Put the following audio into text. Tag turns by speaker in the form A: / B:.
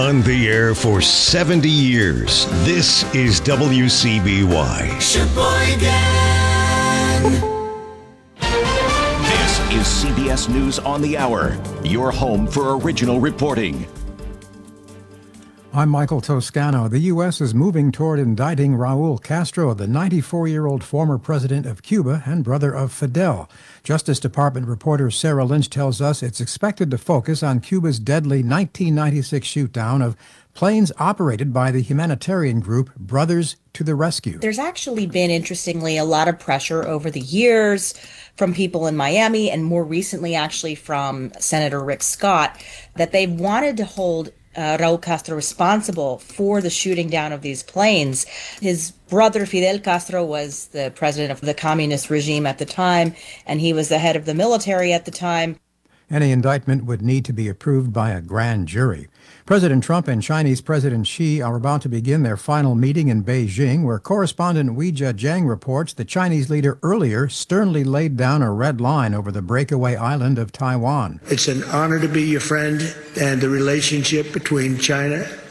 A: On the air for 70 years, this is WCBY.
B: Sheboygan.
C: This is CBS News on the Hour, your home for original reporting.
D: I'm Michael Toscano. The U.S. is moving toward indicting Raul Castro, the 94-year-old former president of Cuba and brother of Fidel. Justice Department reporter Sarah Lynch tells us it's expected to focus on Cuba's deadly 1996 shootdown of planes operated by the humanitarian group Brothers to the Rescue.
E: There's actually been, interestingly, a lot of pressure over the years from people in Miami and more recently actually from Senator Rick Scott that they've wanted to hold Raul Castro responsible for the shooting down of these planes. His brother Fidel Castro was the president of the communist regime at the time, and he was the head of the military at the time.
D: Any indictment would need to be approved by a grand jury. President Trump and Chinese President Xi are about to begin their final meeting in Beijing, where correspondent Weijia Jiang reports the Chinese leader earlier sternly laid down a red line over the breakaway island of Taiwan.
F: It's an honor to be your friend, and the relationship between China